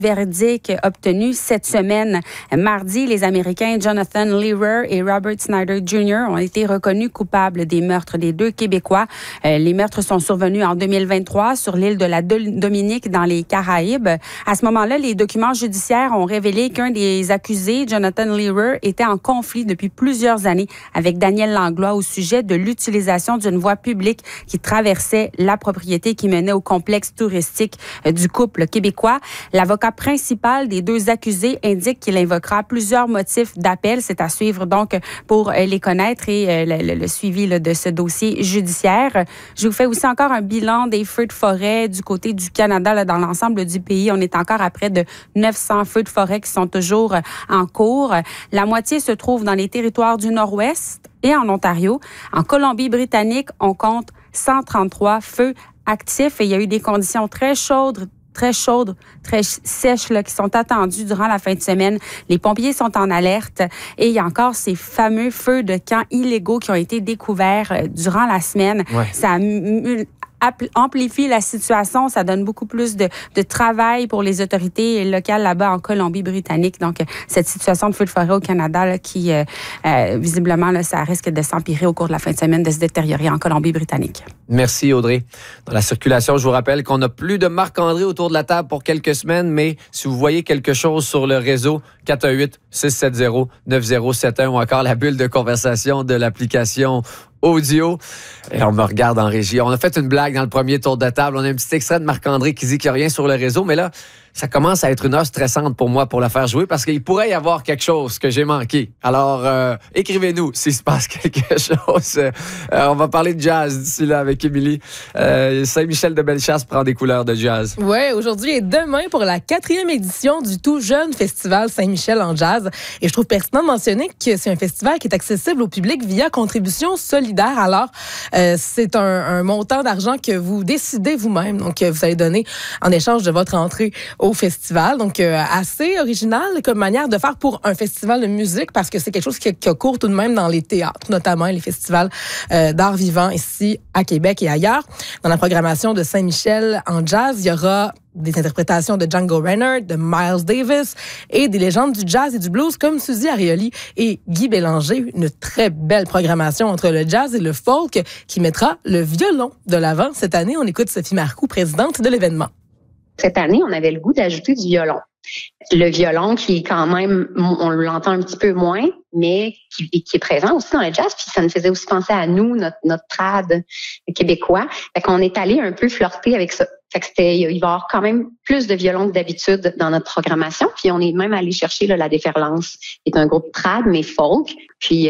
verdict obtenu cette semaine. Mardi, les Américains Jonathan Lehrer et Robert Snyder Jr. ont été reconnus coupables des meurtres des deux Québécois. Les meurtres sont survenus en 2023 sur l'île de la Dominique dans les Caraïbes. À ce moment-là, les documents judiciaires ont révélé qu'un des accusés, Jonathan Lehrer, était en conflit depuis plusieurs années avec Daniel Langlois au sujet de l'utilisation d'une voie publique qui traversait la propriété qui menait au complexe touristique du couple québécois. L'avocat principal des deux accusés indique qu'il invoquera plusieurs motifs d'appel. C'est à suivre donc pour les connaître et le suivi de ce dossier judiciaire. Je vous fais aussi encore un bilan des feux de forêt du côté du Canada. Dans l'ensemble du pays, on est encore à près de 900 feux de forêt qui sont toujours en cours. La moitié se trouve dans les territoires du Nord-Ouest et en Ontario. En Colombie-Britannique, on compte 133 feux actifs et il y a eu des conditions très chaudes, très sèches qui sont attendues durant la fin de semaine. Les pompiers sont en alerte et il y a encore ces fameux feux de camp illégaux qui ont été découverts durant la semaine. Ouais. Ça amplifie la situation, ça donne beaucoup plus de travail pour les autorités locales là-bas en Colombie-Britannique. Donc, cette situation de feu de forêt au Canada là, qui, visiblement, là, ça risque de s'empirer au cours de la fin de semaine, de se détériorer en Colombie-Britannique. Merci, Audrey. Dans la circulation, je vous rappelle qu'on n'a plus de Marc-André autour de la table pour quelques semaines, mais si vous voyez quelque chose sur le réseau, 418-670-9071 ou encore la bulle de conversation de l'application audio. Et on me regarde en régie. On a fait une blague dans le premier tour de table. On a un petit extrait de Marc-André qui dit qu'il n'y a rien sur le réseau, mais là, ça commence à être une heure stressante pour moi pour la faire jouer parce qu'il pourrait y avoir quelque chose que j'ai manqué. Alors, écrivez-nous s'il se passe quelque chose. On va parler de jazz d'ici là avec Émilie. Saint-Michel de Bellechasse prend des couleurs de jazz. Oui, aujourd'hui et demain pour la 4e édition du tout jeune festival Saint-Michel en jazz. Et je trouve pertinent de mentionner que c'est un festival qui est accessible au public via contribution solidaire. Alors, c'est un montant d'argent que vous décidez vous-même. Donc, vous allez donner en échange de votre entrée au festival. Donc, assez original comme manière de faire pour un festival de musique parce que c'est quelque chose qui a cours tout de même dans les théâtres, notamment les festivals d'art vivant ici à Québec et ailleurs. Dans la programmation de Saint-Michel en jazz, il y aura des interprétations de Django Reinhardt, de Miles Davis et des légendes du jazz et du blues comme Suzy Arioli et Guy Bélanger. Une très belle programmation entre le jazz et le folk qui mettra le violon de l'avant. Cette année, on écoute Sophie Marcoux, présidente de l'événement. Cette année, on avait le goût d'ajouter du violon. Le violon qui est quand même, on l'entend un petit peu moins, mais qui est présent aussi dans le jazz. Puis ça nous faisait aussi penser à nous, notre trad québécois. Fait qu'on est allé un peu flirter avec ça. Fait que il va y avoir quand même plus de violon que d'habitude dans notre programmation. Puis on est même allé chercher là, la Déferlance, qui est un groupe trad mais folk. Puis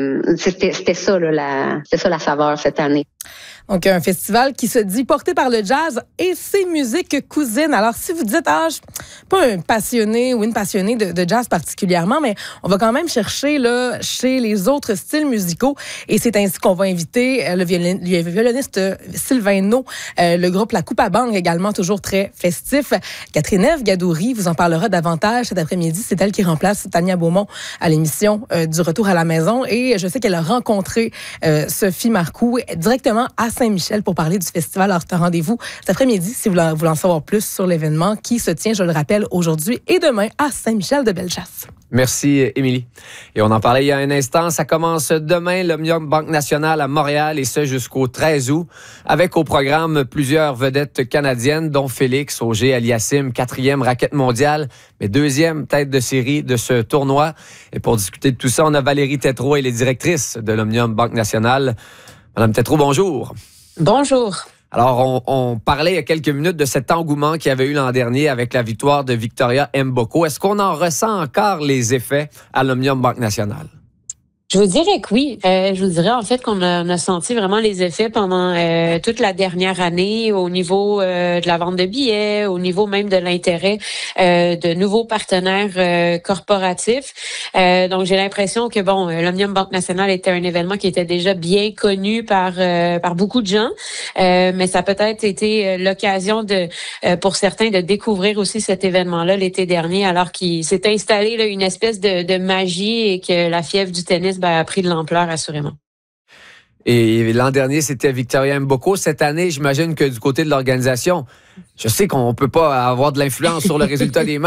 c'était ça la saveur cette année. Donc, un festival qui se dit porté par le jazz et ses musiques cousines. Alors, si vous dites, je suis pas un passionné ou une passionnée de jazz particulièrement, mais on va quand même chercher là chez les autres styles musicaux. Et c'est ainsi qu'on va inviter le violoniste Sylvain No, le groupe La Coupe à Bang, également toujours très festif. Catherine Ève Gadouri vous en parlera davantage cet après-midi. C'est elle qui remplace Tania Beaumont à l'émission du Retour à la maison. Et je sais qu'elle a rencontré Sophie Marcoux directement à Saint-Michel pour parler du festival. Alors, rendez-vous cet après-midi si vous voulez en savoir plus sur l'événement qui se tient, je le rappelle, aujourd'hui et demain à Saint-Michel de Bellechasse. Merci, Émilie. Et on en parlait il y a un instant. Ça commence demain, l'Omnium Banque Nationale à Montréal, et ce jusqu'au 13 août, avec au programme plusieurs vedettes canadiennes, dont Félix Auger-Aliassime, 4e raquette mondiale, mais 2e tête de série de ce tournoi. Et pour discuter de tout ça, on a Valérie Tétrault, elle est directrice de l'Omnium Banque Nationale. Madame Tétrault, bonjour. Bonjour. Alors, on parlait il y a quelques minutes de cet engouement qu'il y avait eu l'an dernier avec la victoire de Victoria Mboko. Est-ce qu'on en ressent encore les effets à l'Omnium Banque Nationale? Je vous dirais que oui. Je vous dirais en fait qu'on a senti vraiment les effets pendant toute la dernière année au niveau de la vente de billets, au niveau même de l'intérêt de nouveaux partenaires corporatifs. Donc j'ai l'impression que l'Omnium Banque Nationale était un événement qui était déjà bien connu par beaucoup de gens, mais ça a peut-être été l'occasion pour certains de découvrir aussi cet événement-là l'été dernier, alors qu'il s'est installé là, une espèce de magie et que la fièvre du tennis a pris de l'ampleur, assurément. Et l'an dernier, c'était Victoria Mboko. Cette année, j'imagine que du côté de l'organisation, je sais qu'on peut pas avoir de l'influence sur le résultat des matchs.